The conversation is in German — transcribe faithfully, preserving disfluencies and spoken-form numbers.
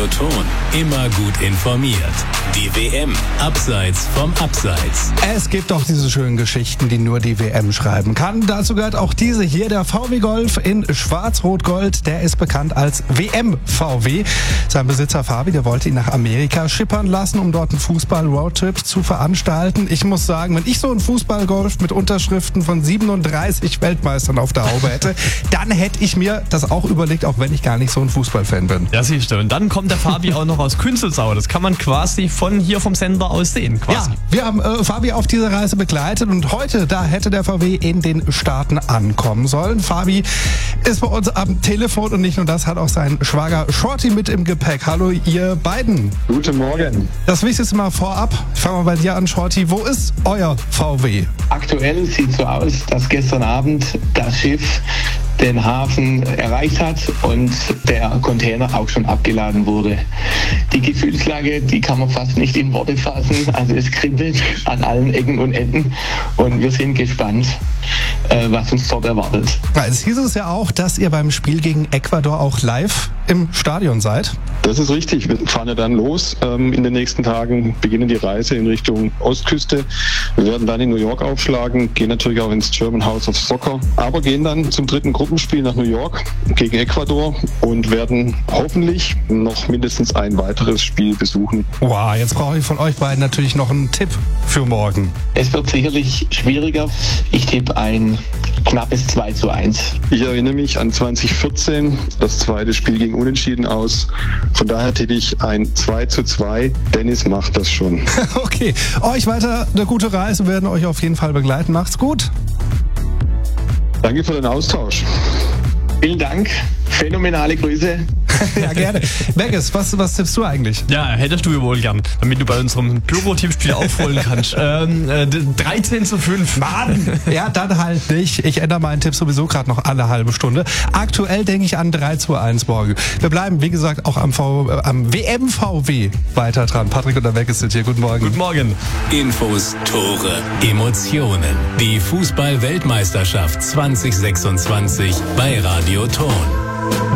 Radioton. Immer gut informiert. Die W M abseits vom Abseits. Es gibt auch diese schönen Geschichten, die nur die W M schreiben kann. Dazu gehört auch diese hier, der V W Golf in Schwarz-Rot-Gold. Der ist bekannt als W M-V W. Sein Besitzer Fabi, der wollte ihn nach Amerika schippern lassen, um dort einen Fußball-Roadtrip zu veranstalten. Ich muss sagen, wenn ich so einen Fußball-Golf mit Unterschriften von siebenunddreißig Weltmeistern auf der Haube hätte, dann hätte ich mir das auch überlegt, auch wenn ich gar nicht so ein Fußballfan bin. Ja, siehst du. Und dann kommt der Fabi auch noch aus Künzelsau. Das kann man quasi von hier vom Sender aus sehen. Quasi. Ja, wir haben äh, Fabi auf dieser Reise begleitet und heute, da hätte der V W in den Staaten ankommen sollen. Fabi ist bei uns am Telefon und nicht nur das, hat auch sein Schwager Shorty mit im Gepäck. Hallo ihr beiden. Guten Morgen. Das Wichtigste mal vorab, ich fange mal bei dir an, Shorty. Wo ist euer V W? Aktuell sieht so aus, dass gestern Abend das Schiff den Hafen erreicht hat und der Container auch schon abgeladen wurde. Die Gefühlslage, die kann man fast nicht in Worte fassen. Also es kribbelt an allen Ecken und Enden und wir sind gespannt, äh, was uns dort erwartet. Ja, es hieß es ja auch, dass ihr beim Spiel gegen Ecuador auch live im Stadion seid. Das ist richtig. Wir fahren ja dann los. Ähm, in den nächsten Tagen beginnen die Reise in Richtung Ostküste. Wir werden dann in New York aufschlagen, gehen natürlich auch ins German House of Soccer, aber gehen dann zum dritten Gruppenspiel nach New York gegen Ecuador und werden hoffentlich noch mindestens ein weiteres Spiel besuchen. Wow, jetzt brauche ich von euch beiden natürlich noch einen Tipp für morgen. Es wird sicherlich schwieriger. Ich tippe ein knappes zwei zu eins. Ich erinnere mich an zwanzig vierzehn. Das zweite Spiel ging unentschieden aus. Von daher tippe ich ein zwei zu zwei. Dennis macht das schon. Okay, euch weiter eine gute Reise. Wir werden euch auf jeden Fall begleiten. Macht's gut. Danke für den Austausch. Vielen Dank. Phänomenale Grüße. Ja, gerne. Vegas, was, was tippst du eigentlich? Ja, hättest du wohl gern, damit du bei unserem Pyro-Tippspiel aufholen kannst. ähm, äh, dreizehn zu fünf. Mann! Ja, dann halt nicht. Ich ändere meinen Tipp sowieso gerade noch alle halbe Stunde. Aktuell denke ich an drei zu eins morgen. Wir bleiben, wie gesagt, auch am, v, äh, am W M-V W weiter dran. Patrick und der Vegas sind hier. Guten Morgen. Guten Morgen. Infos, Tore, Emotionen. Die Fußball-Weltmeisterschaft zwanzig sechsundzwanzig bei Radioton.